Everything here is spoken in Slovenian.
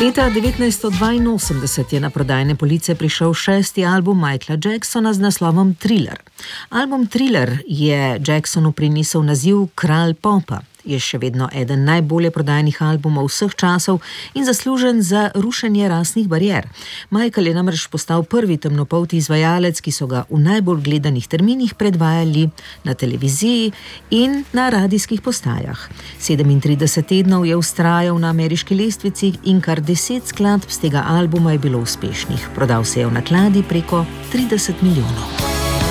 Leta 1982 je na prodajne police prišel 6. album Michaela Jacksona z naslovom Thriller. Album Thriller je Jacksonu prinesel naziv Kralj popa. Je še vedno eden najbolje prodajnih albumov vseh časov in zaslužen za rušenje rasnih barier. Michael je namreč postal prvi temnopolti izvajalec, ki so ga v najbolj gledanih terminih predvajali na televiziji in na radijskih postajah. 37 tednov je vztrajal na ameriški lestvici in kar 10 skladb z tega albuma je bilo uspešnih. Prodal se je v nakladi preko 30 milijonov.